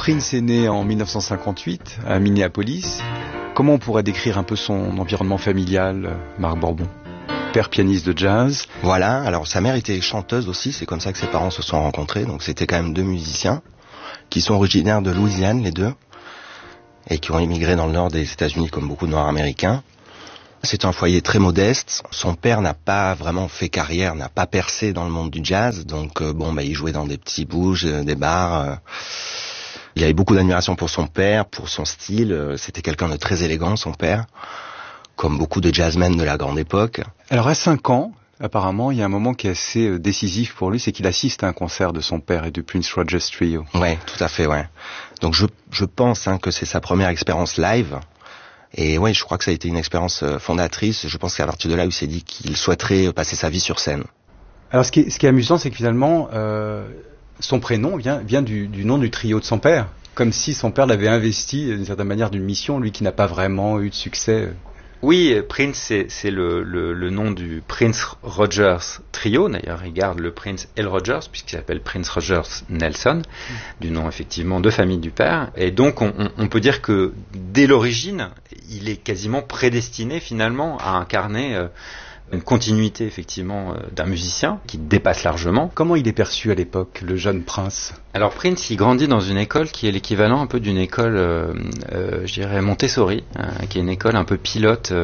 Prince est né en 1958 à Minneapolis. Comment on pourrait décrire un peu son environnement familial, Marc Borbon? Père pianiste de jazz. Voilà, alors sa mère était chanteuse aussi, c'est comme ça que ses parents se sont rencontrés, donc c'était quand même deux musiciens qui sont originaires de Louisiane, les deux, et qui ont immigré dans le nord des États-Unis comme beaucoup de Noirs américains. C'est un foyer très modeste. Son père n'a pas vraiment fait carrière, n'a pas percé dans le monde du jazz. Donc il jouait dans des petits bouges, des bars. Il avait beaucoup d'admiration pour son père, pour son style. C'était quelqu'un de très élégant, son père, comme beaucoup de jazzmen de la grande époque. Alors à 5 ans, apparemment, il y a un moment qui est assez décisif pour lui, c'est qu'il assiste à un concert de son père et du Prince Rogers Trio. Ouais, tout à fait, ouais. Donc je pense que c'est sa première expérience live. Et ouais, je crois que ça a été une expérience fondatrice. Je pense qu'à partir de là, il s'est dit qu'il souhaiterait passer sa vie sur scène. Alors ce qui est amusant, c'est que finalement, son prénom vient du nom du trio de son père. Comme si son père l'avait investi d'une certaine manière d'une mission, lui qui n'a pas vraiment eu de succès. Oui, Prince, c'est le nom du Prince Rogers Trio. D'ailleurs, il garde le Prince et le Rogers, puisqu'il s'appelle Prince Rogers Nelson, du nom effectivement de famille du père. Et donc, on peut dire que dès l'origine, il est quasiment prédestiné finalement à incarner une continuité effectivement d'un musicien qui dépasse largement. Comment il est perçu à l'époque, le jeune prince? Alors Prince, il grandit dans une école qui est l'équivalent un peu d'une école, je dirais Montessori, qui est une école un peu pilote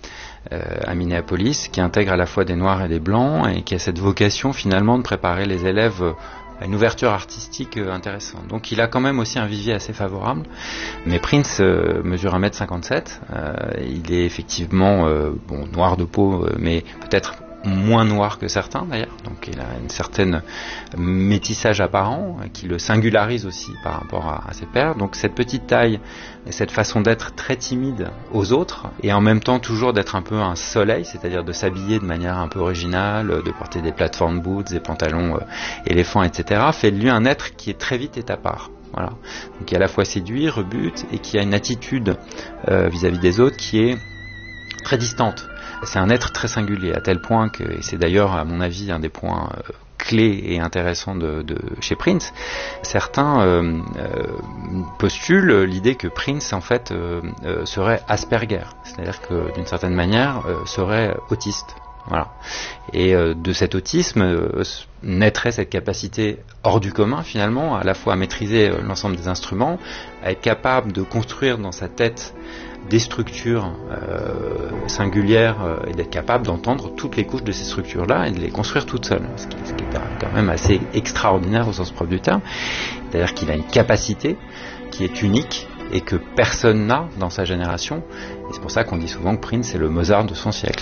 à Minneapolis, qui intègre à la fois des noirs et des blancs et qui a cette vocation finalement de préparer les élèves à une ouverture artistique intéressante. Donc il a quand même aussi un vivier assez favorable. Mais Prince mesure 1m57, il est effectivement noir de peau, mais peut-être moins noir que certains d'ailleurs, donc il a une certaine métissage apparent qui le singularise aussi par rapport à ses pairs. Donc cette petite taille et cette façon d'être très timide aux autres et en même temps toujours d'être un peu un soleil, c'est-à-dire de s'habiller de manière un peu originale, de porter des plateformes boots, des pantalons éléphants, etc., fait de lui un être qui est très vite est à part. Voilà. Donc qui à la fois séduit, rebute et qui a une attitude vis-à-vis des autres qui est très distante. C'est un être très singulier, à tel point que, et c'est d'ailleurs à mon avis un des points clés et intéressants de chez Prince, certains postulent l'idée que Prince en fait serait Asperger, c'est-à-dire que d'une certaine manière serait autiste. Voilà. Et de cet autisme naîtrait cette capacité hors du commun finalement, à la fois à maîtriser l'ensemble des instruments, à être capable de construire dans sa tête des structures singulières et d'être capable d'entendre toutes les couches de ces structures-là et de les construire toutes seules, ce qui est quand même assez extraordinaire au sens propre du terme. C'est-à-dire qu'il a une capacité qui est unique et que personne n'a dans sa génération. Et c'est pour ça qu'on dit souvent que Prince est le Mozart de son siècle.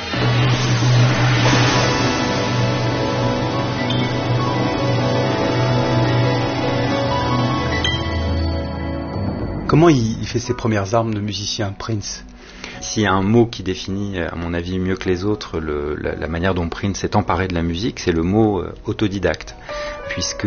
Comment il fait ses premières armes de musicien, Prince? S'il y a un mot qui définit, à mon avis, mieux que les autres la manière dont Prince s'est emparé de la musique, c'est le mot autodidacte. Puisque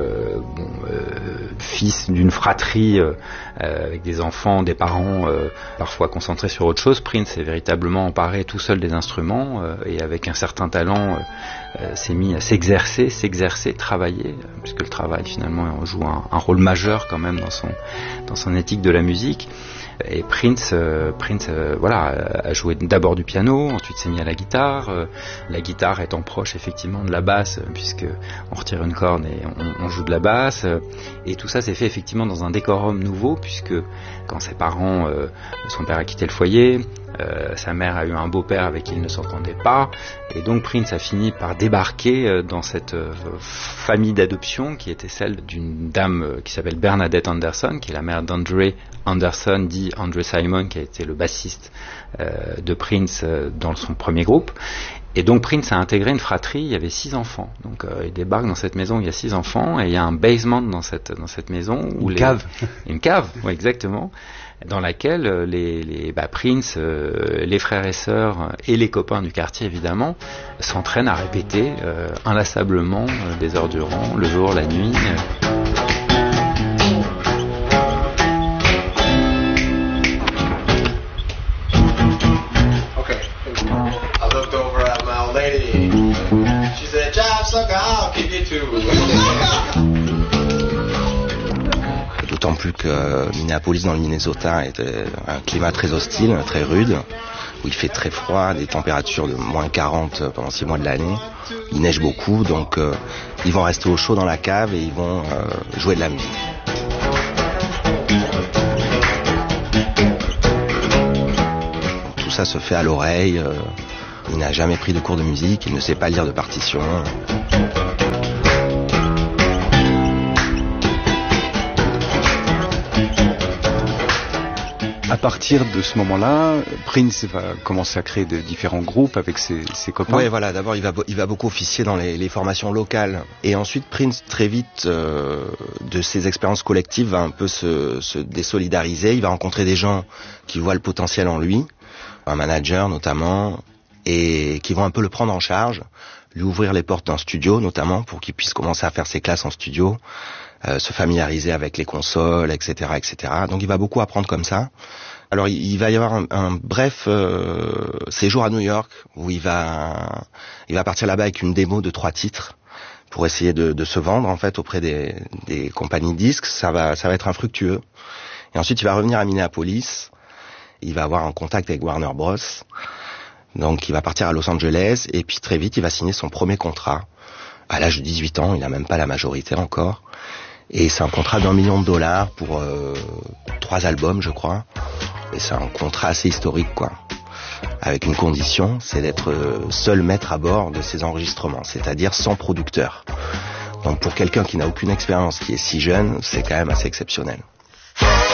fils d'une fratrie avec des enfants, des parents parfois concentrés sur autre chose, Prince s'est véritablement emparé tout seul des instruments et avec un certain talent s'est mis à s'exercer, travailler, puisque le travail finalement joue un rôle majeur quand même dans son éthique de la musique. Et Prince a joué d'abord du piano, ensuite s'est mis à la guitare étant proche effectivement de la basse, puisque on retire une corne et on joue de la basse, et tout ça s'est fait effectivement dans un décorum nouveau, puisque quand ses parents, son père a quitté le foyer, sa mère a eu un beau-père avec qui il ne s'entendait pas, et donc Prince a fini par débarquer dans cette famille d'adoption qui était celle d'une dame qui s'appelle Bernadette Anderson, qui est la mère d'André Anderson, dit André Simon, qui a été le bassiste de Prince dans son premier groupe. Et donc Prince a intégré une fratrie, il y avait 6 enfants. Donc il débarque dans cette maison où il y a 6 enfants, et il y a un basement dans cette maison. Cave. Une cave, oui, exactement, dans laquelle Prince, les frères et sœurs et les copains du quartier évidemment, s'entraînent à répéter inlassablement des heures durant, le jour, la nuit. She said, "Job sucker, I'll give you two." D'autant plus que Minneapolis dans le Minnesota est un climat très hostile, très rude, où il fait très froid, des températures de moins 40 pendant 6 mois de l'année. Il neige beaucoup, donc ils vont rester au chaud dans la cave et ils vont jouer de la musique. Donc, tout ça se fait à l'oreille. Il n'a jamais pris de cours de musique, il ne sait pas lire de partition. À partir de ce moment-là, Prince va commencer à créer de différents groupes avec ses copains. Oui, voilà. D'abord, il va beaucoup officier dans les formations locales. Et ensuite, Prince, très vite, de ses expériences collectives, va un peu se désolidariser. Il va rencontrer des gens qui voient le potentiel en lui, un manager notamment, et qui vont un peu le prendre en charge, lui ouvrir les portes d'un studio notamment, pour qu'il puisse commencer à faire ses classes en studio, se familiariser avec les consoles, etc., etc. Donc il va beaucoup apprendre comme ça. Alors il va y avoir un bref séjour à New York où il va partir là-bas avec une démo de 3 titres pour essayer de se vendre en fait auprès des compagnies de disques. Ça va être infructueux. Et ensuite il va revenir à Minneapolis. Il va avoir un contact avec Warner Bros. Donc il va partir à Los Angeles et puis très vite il va signer son premier contrat. À l'âge de 18 ans, il n'a même pas la majorité encore. Et c'est un contrat d'$1 million pour 3 albums, je crois. Et c'est un contrat assez historique, quoi. Avec une condition, c'est d'être seul maître à bord de ses enregistrements, c'est-à-dire sans producteur. Donc pour quelqu'un qui n'a aucune expérience, qui est si jeune, c'est quand même assez exceptionnel.